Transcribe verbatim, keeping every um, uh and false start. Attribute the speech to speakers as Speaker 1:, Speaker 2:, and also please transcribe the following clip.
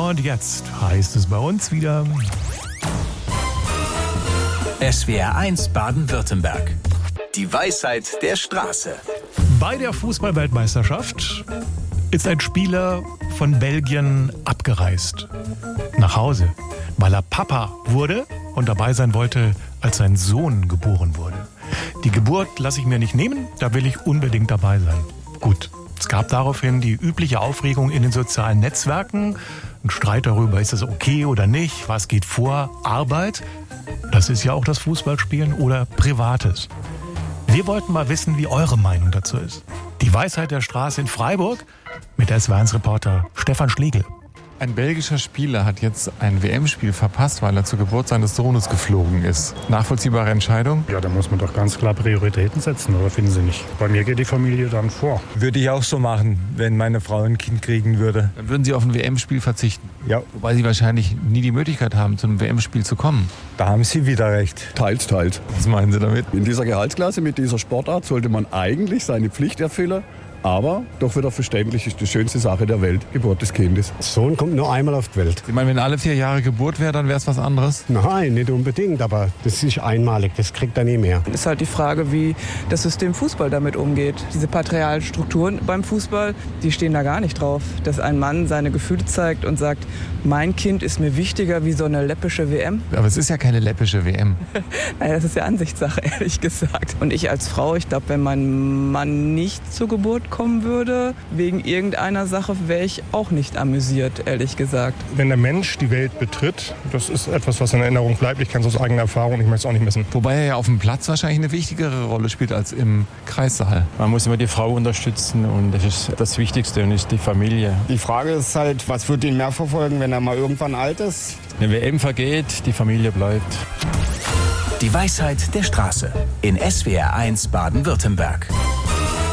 Speaker 1: Und jetzt heißt es bei uns wieder
Speaker 2: S W R eins Baden-Württemberg. Die Weisheit der Straße.
Speaker 1: Bei der Fußball-Weltmeisterschaft ist ein Spieler von Belgien abgereist. Nach Hause, weil er Papa wurde und dabei sein wollte, als sein Sohn geboren wurde. Die Geburt lasse ich mir nicht nehmen, da will ich unbedingt dabei sein. Gut, es gab daraufhin die übliche Aufregung in den sozialen Netzwerken. Ein Streit darüber, ist das okay oder nicht, was geht vor, Arbeit. Das ist ja auch das Fußballspielen oder Privates. Wir wollten mal wissen, wie eure Meinung dazu ist. Die Weisheit der Straße in Freiburg mit S W R eins-Reporter Stefan Schlegel.
Speaker 3: Ein belgischer Spieler hat jetzt ein W M-Spiel verpasst, weil er zur Geburt seines Sohnes geflogen ist. Nachvollziehbare Entscheidung?
Speaker 4: Ja, da muss man doch ganz klar Prioritäten setzen, oder finden Sie nicht? Bei mir geht die Familie dann vor.
Speaker 5: Würde ich auch so machen, wenn meine Frau ein Kind kriegen würde.
Speaker 3: Dann würden Sie auf ein W M-Spiel verzichten?
Speaker 5: Ja.
Speaker 3: Wobei Sie wahrscheinlich nie die Möglichkeit haben, zu einem W M-Spiel zu kommen.
Speaker 5: Da haben Sie wieder recht.
Speaker 6: Teils, teils.
Speaker 3: Was meinen Sie damit?
Speaker 6: In dieser Gehaltsklasse mit dieser Sportart sollte man eigentlich seine Pflicht erfüllen. Aber doch wieder verständlich ist die schönste Sache der Welt, Geburt des Kindes.
Speaker 4: Sohn kommt nur einmal auf die Welt.
Speaker 3: Sie meinen, wenn alle vier Jahre Geburt wäre, dann wäre es was anderes?
Speaker 4: Nein, nicht unbedingt, aber das ist einmalig, das kriegt er nie mehr.
Speaker 7: Ist halt die Frage, wie das System Fußball damit umgeht. Diese patriarchalen Strukturen beim Fußball, die stehen da gar nicht drauf. Dass ein Mann seine Gefühle zeigt und sagt, mein Kind ist mir wichtiger wie so eine läppische W M.
Speaker 3: Aber es ist ja keine läppische W M.
Speaker 7: Naja, das ist ja Ansichtssache, ehrlich gesagt. Und ich als Frau, ich glaube, wenn mein Mann nicht zur Geburt kommen würde, wegen irgendeiner Sache, wäre ich auch nicht amüsiert, ehrlich gesagt.
Speaker 4: Wenn der Mensch die Welt betritt, das ist etwas, was in Erinnerung bleibt. Ich kann es aus eigener Erfahrung, ich möchte es auch nicht missen.
Speaker 3: Wobei er ja auf dem Platz wahrscheinlich eine wichtigere Rolle spielt als im Kreissaal.
Speaker 8: Man muss immer die Frau unterstützen und das ist das Wichtigste und ist die Familie.
Speaker 9: Die Frage ist halt, was wird ihn mehr verfolgen, wenn er mal irgendwann alt ist?
Speaker 8: Eine W M vergeht, die Familie bleibt.
Speaker 2: Die Weisheit der Straße in S W R eins Baden-Württemberg.